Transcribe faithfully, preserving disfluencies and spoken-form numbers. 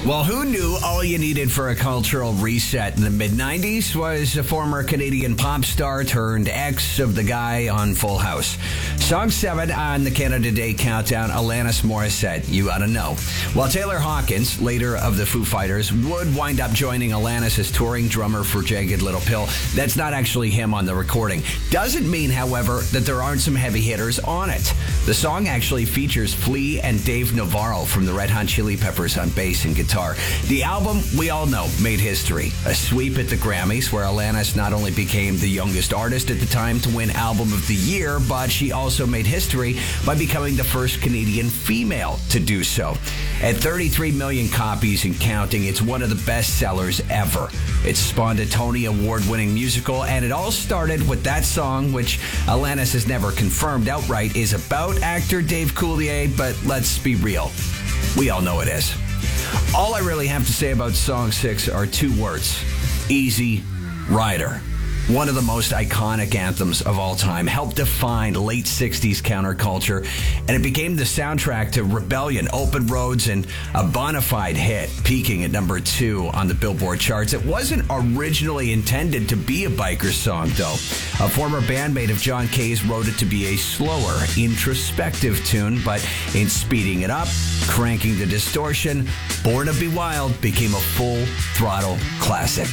Well, who knew all you needed for a cultural reset in the mid nineties was a former Canadian pop star turned ex of the guy on Full House. Song seven on the Canada Day countdown, Alanis Morissette, You Oughta Know. While Taylor Hawkins, later of the Foo Fighters, would wind up joining Alanis as touring drummer for Jagged Little Pill, that's not actually him on the recording. Doesn't mean, however, that there aren't some heavy hitters on it. The song actually features Flea and Dave Navarro from the Red Hot Chili Peppers on bass and guitar. The album, we all know, made history. A sweep at the Grammys, where Alanis not only became the youngest artist at the time to win Album of the Year, but she also made history by becoming the first Canadian female to do so. At thirty-three million copies and counting, it's one of the best sellers ever. It spawned a Tony Award-winning musical, and it all started with that song, which Alanis has never confirmed outright is about actor Dave Coulier, but let's be real. We all know it is. All I really have to say about Song six are two words. Easy Rider. One of the most iconic anthems of all time, helped define late sixties counterculture, and it became the soundtrack to Rebellion, Open Roads, and a bona fide hit, peaking at number two on the Billboard charts. It wasn't originally intended to be a biker song, though. A former bandmate of John Kay's wrote it to be a slower, introspective tune, but in speeding it up, cranking the distortion, Born to Be Wild became a full-throttle classic.